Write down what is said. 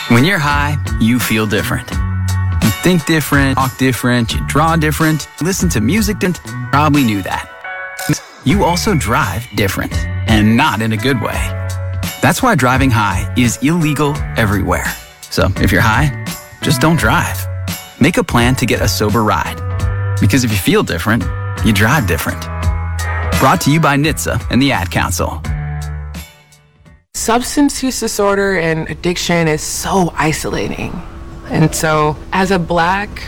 When you're high, you feel different. You think different, talk different, you draw different, listen to music different. Probably knew that. You also drive different, and not in a good way. That's why driving high is illegal everywhere. So if you're high, just don't drive. Make a plan to get a sober ride. Because if you feel different, you drive different. Brought to you by NHTSA and the Ad Council. Substance use disorder and addiction is so isolating. And so as a Black